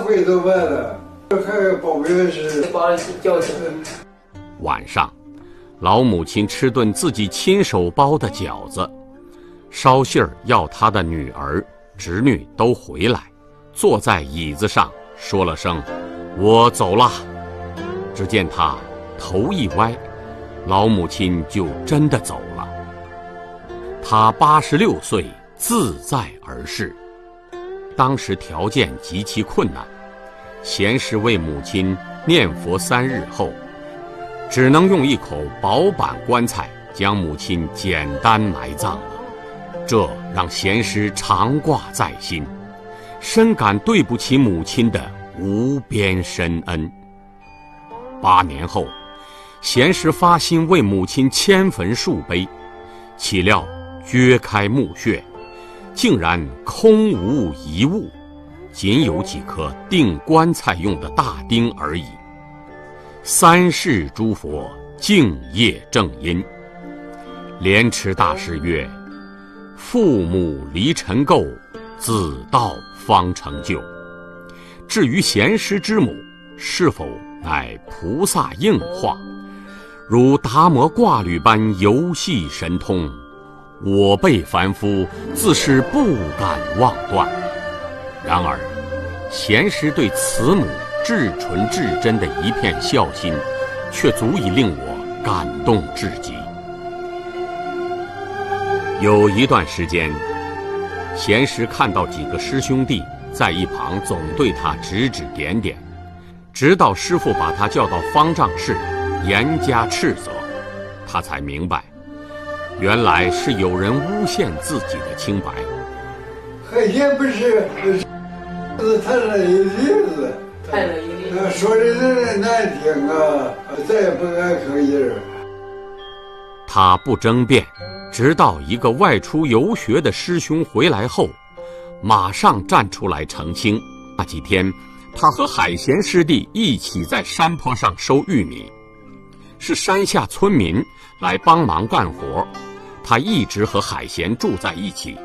回都完了，还保不了是教训。 晚上，老母亲吃顿自己亲手包的饺子，捎信儿要她的女儿、侄女都回来，坐在椅子上说了声“我走了”。只见她头一歪，老母亲就真的走了。她86岁，自在而逝。当时条件极其困难，贤师为母亲念佛3日后，只能用一口薄板棺材将母亲简单埋葬了。这让贤师常挂在心，深感对不起母亲的无边深恩。8年后，贤师发心为母亲迁坟树碑，岂料掘开墓穴，竟然空无一物，仅有几颗钉棺材用的大钉而已。3世诸佛敬业正因。莲池大师曰：父母离尘垢，子道方成就。至于贤师之母是否乃菩萨应化，如达摩挂履般游戏神通，我辈凡夫自是不敢妄断。然而贤师对慈母至纯至真的一片孝心，却足以令我感动至极。有一段时间，贤师看到几个师兄弟在一旁总对他指指点点，直到师父把他叫到方丈室严加斥责，他才明白，原来是有人诬陷自己的清白。 海鲜不是太了一例子， 太了一例子， 说的人难听啊，再也不敢吭音儿。 他不争辩，直到一个外出游学的师兄回来后，马上站出来澄清。那几天，他和海贤师弟一起在山坡上收玉米，是山下村民来帮忙干活，他一直和海贤住在一起。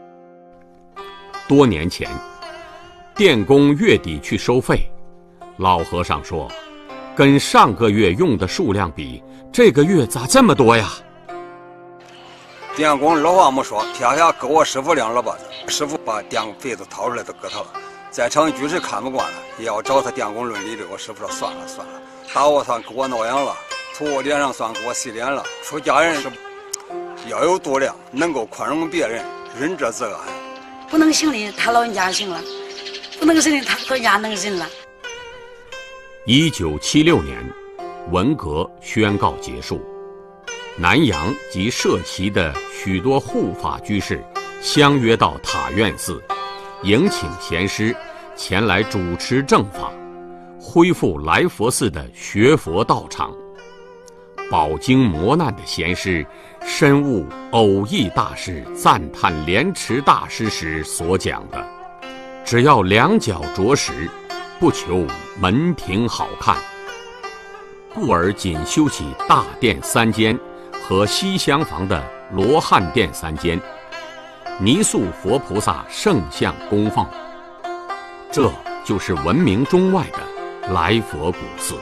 多年前，电工月底去收费，老和尚说，跟上个月用的数量比，这个月咋这么多呀？ 电工二话没说，撇下给我师傅2耳巴子，师傅把电费子掏出来都给他了。在场居士看不惯了，也要找他电工论理的。我师傅说算了，打我算给我挠痒了，吐我脸上算给我洗脸了。出家人是要有度量，能够宽容别人，仁者自安。 不能行的他老人家行了，不能行的他老人家能行了。 1976年，文革宣告结束，南阳及社旗的许多护法居士相约到塔院寺，迎请贤师前来主持正法，恢复来佛寺的学佛道场。饱经磨难的贤师深悟偶益大师赞叹莲池大师时所讲的，只要2脚着实，不求门庭好看，故而仅修起大殿3间和西厢房的罗汉殿3间，泥塑佛菩萨圣像供奉。这就是闻名中外的来佛古寺。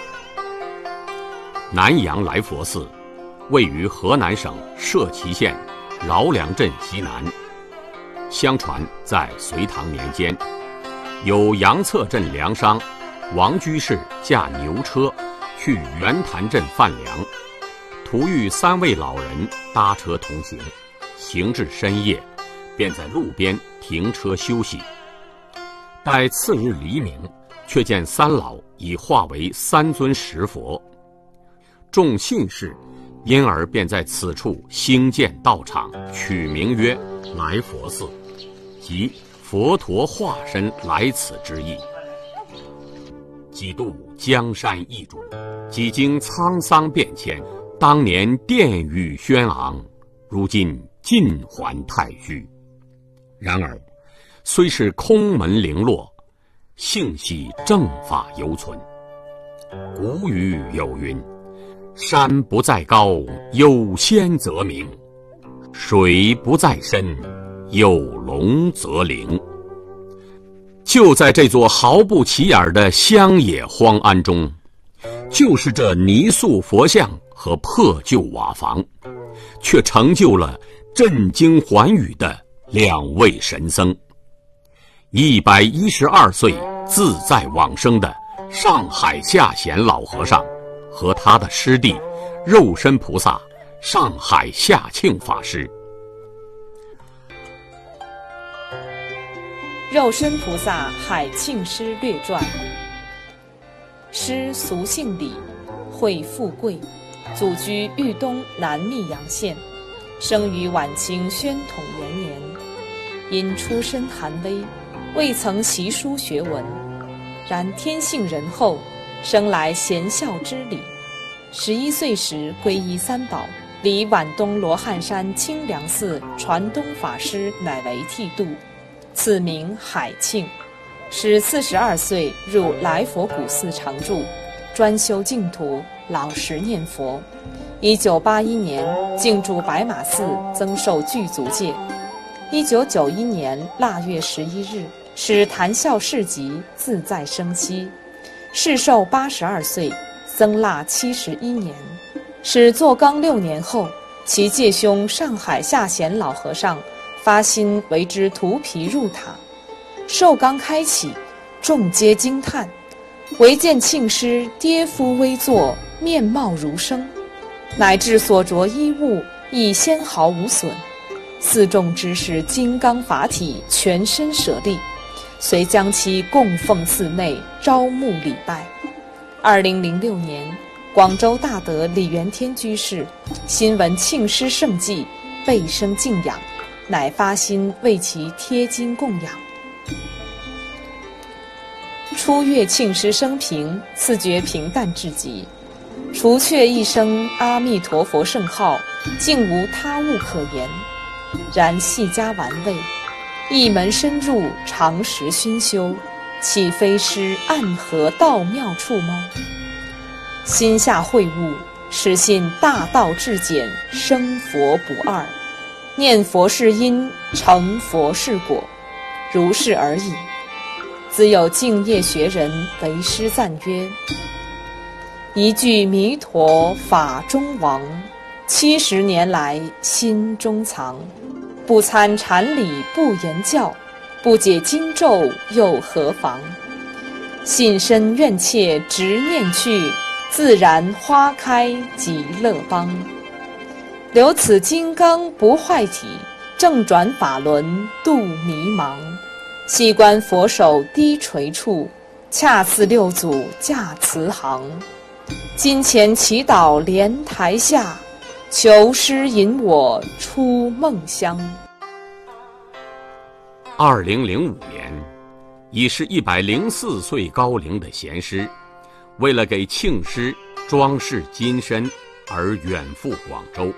南阳来佛寺位于河南省社旗县饶梁镇西南。相传在隋唐年间，有杨策镇粮商王居士驾牛车去袁潭镇贩粮，途遇3位老人搭车同行，行至深夜，便在路边停车休息。待次日黎明，却见3老已化为3尊石佛。众信士因而便在此处兴建道场，取名曰来佛寺，即佛陀化身来此之意。几度江山易主，几经沧桑变迁，当年殿宇轩昂，如今尽还太虚。然而虽是空门零落，幸喜正法犹存。古语有云，山不在高，有仙则名；水不在深，有龙则灵。 就在这座毫不起眼的乡野荒庵中，就是这泥塑佛像和破旧瓦房，却成就了震惊寰宇的2位神僧：112岁自在往生的上海下贤老和尚和他的师弟肉身菩萨上海下庆法师。 肉身菩萨海庆师略传。师俗姓李，讳富贵，祖居豫东南密阳县，生于晚清宣统元年。因出身寒微，未曾习书学文，然天性仁厚，生来贤孝之理。11岁时皈依三宝，离皖东罗汉山清凉寺传东法师乃为剃度，赐名海庆。使42岁入来佛古寺常住，专修净土，老实念佛。1981年进驻白马寺，增受具足戒。1991年腊月11日，使谈笑市集，自在生息。世寿82岁，僧腊71年。使做纲6年后，其介兄上海下贤老和尚发心为之涂皮入塔。寿纲开启，众皆惊叹，唯见庆师跌夫微坐，面貌如生，乃至所着衣物亦纤毫无损。寺众知是金刚法体，全身舍利，遂将其供奉寺内，招募礼拜。2006年，广州大德李元天居士新闻庆师圣迹，倍生敬仰，乃发心为其贴金供养。初阅庆师生平，自觉平淡至极，除却一声阿弥陀佛圣号，竟无他物可言。然细加玩味，一门深入，常识熏修，岂非师暗合道妙处吗？心下会悟，始信大道至简，生佛不二，念佛是因，成佛是果，如是而已。自有敬业学人为师赞曰：一句弥陀法中王，70年来心中藏。不参禅理不言教，不解经咒又何妨？信身愿切直念去，自然花开极乐邦。留此金刚不坏体，正转法轮度迷茫。细观佛手低垂处，恰似六祖驾慈航。金钱祈祷莲台下，求师引我出梦乡。 2005年，已是104岁高龄的贤师，为了给庆师装饰金身而远赴广州，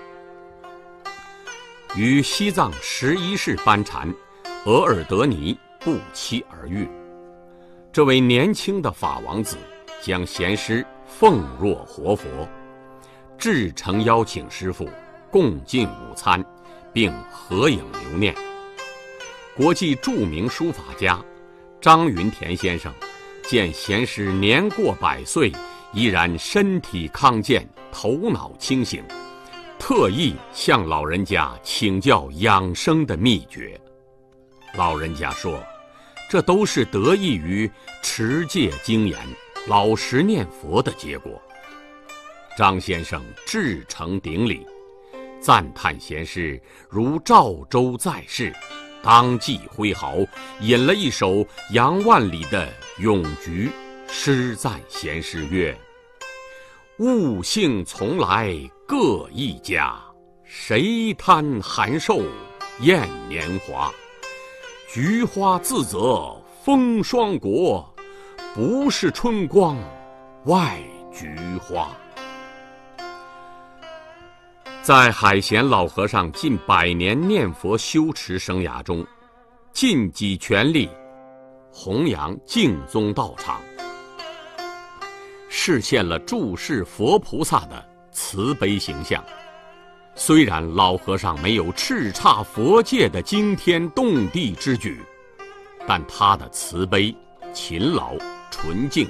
与西藏11世班禅额尔德尼不期而遇。这位年轻的法王子将贤师奉若活佛，至诚邀请师父共进午餐，并合影留念。国际著名书法家张云田先生见贤师年过100岁，依然身体康健，头脑清醒，特意向老人家请教养生的秘诀。老人家说，这都是得益于持戒精严、老实念佛的结果。张先生至诚顶礼，赞叹贤师如赵州在世，当即挥毫引了一首杨万里的《咏菊》，诗赞贤师曰：物性从来各一家，谁贪寒瘦厌年华？菊花自则风霜国，不是春光外菊花。在海贤老和尚近100年念佛修持生涯中，尽己全力弘扬净宗道场，示现了注释佛菩萨的慈悲形象。虽然老和尚没有叱咤佛界的惊天动地之举， 但他的慈悲、勤劳、纯净